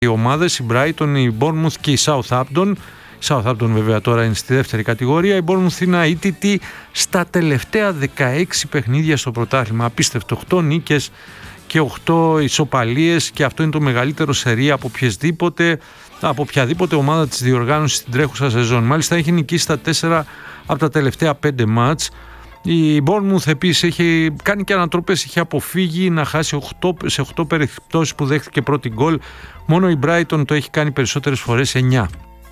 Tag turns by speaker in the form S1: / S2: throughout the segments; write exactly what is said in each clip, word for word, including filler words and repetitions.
S1: οι ομάδες, η Brighton, η Bournemouth και η Southampton. Η Southampton βέβαια τώρα είναι στη δεύτερη κατηγορία. Η Bournemouth είναι αίτητη στα τελευταία δεκαέξι παιχνίδια στο πρωτάθλημα. Απίστευτο, οκτώ νίκες και οκτώ ισοπαλίες, και αυτό είναι το μεγαλύτερο σερί από οποιασδήποτε, από οποιαδήποτε ομάδα της διοργάνωσης στην τρέχουσα σεζόν. Μάλιστα έχει νικήσει στα τέσσερα από τα τελευταία πέντε μάτς. Η Bournemouth επίσης έχει κάνει και ανατροπές, έχει αποφύγει να χάσει οκτώ, σε οκτώ περιπτώσεις που δέχτηκε πρώτη γκολ. Μόνο η Brighton το έχει κάνει περισσότερες φορές, εννιά.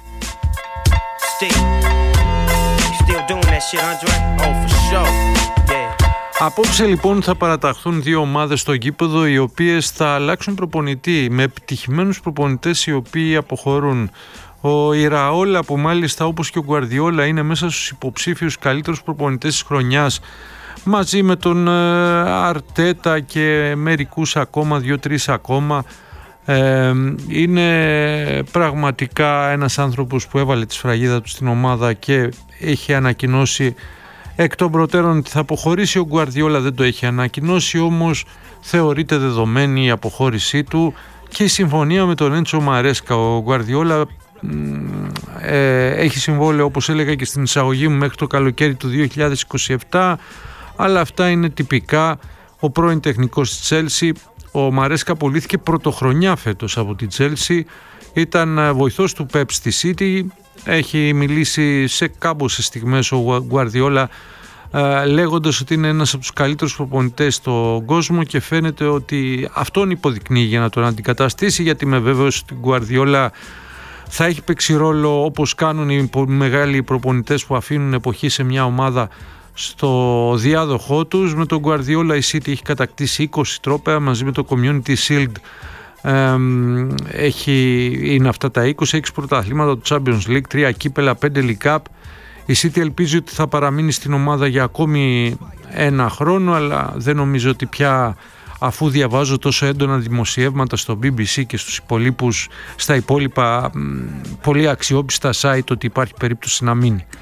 S1: Απόψε λοιπόν θα παραταχθούν δύο ομάδες στο γήπεδο, οι οποίες θα αλλάξουν προπονητή, με επιτυχημένους προπονητές οι οποίοι αποχωρούν. Ο Ιραόλα, που μάλιστα όπως και ο Γκουαρδιόλα είναι μέσα στους υποψήφιους καλύτερους προπονητές της χρονιάς, μαζί με τον Αρτέτα και μερικούς ακόμα, δύο-τρεις ακόμα, ε, είναι πραγματικά ένας άνθρωπος που έβαλε τη σφραγίδα του στην ομάδα και έχει ανακοινώσει εκ των προτέρων ότι θα αποχωρήσει. Ο Γκουαρδιόλα δεν το έχει ανακοινώσει, όμως θεωρείται δεδομένη η αποχώρησή του και η συμφωνία με τον Έντσο Μαρέσκα. Ο Γκουαρδιόλα ε, έχει συμβόλαιο, όπως έλεγα και στην εισαγωγή μου, μέχρι το καλοκαίρι του δύο χιλιάδες είκοσι επτά, αλλά αυτά είναι τυπικά. Ο πρώην τεχνικός της Chelsea, ο Μαρέσκα απολύθηκε πρωτοχρονιά φέτος από τη Chelsea, ήταν βοηθός του Pep στη City. Έχει μιλήσει σε κάμποσες στιγμές ο Γκουαρδιόλα, ε, λέγοντας ότι είναι ένας από τους καλύτερους προπονητές στον κόσμο, και φαίνεται ότι αυτόν υποδεικνύει για να τον αντικαταστήσει, γιατί με βέβαιος ότι ο Γκουαρδιόλα θα έχει παίξει ρόλο, όπως κάνουν οι μεγάλοι προπονητές που αφήνουν εποχή σε μια ομάδα, στο διάδοχό τους. Με τον Γκουαρδιόλα η City έχει κατακτήσει είκοσι τρόπαια, μαζί με το Community Shield ε, έχει, είναι αυτά τα είκοσι, έξι πρωταθλήματα του Champions League, τρία κύπελα, πέντε League Cup. Η City ελπίζει ότι θα παραμείνει στην ομάδα για ακόμη ένα χρόνο, αλλά δεν νομίζω ότι πια, αφού διαβάζω τόσο έντονα δημοσιεύματα στο μπι μπι σι και στους υπολείπους, στα υπόλοιπα πολύ αξιόπιστα site, ότι υπάρχει περίπτωση να μείνει.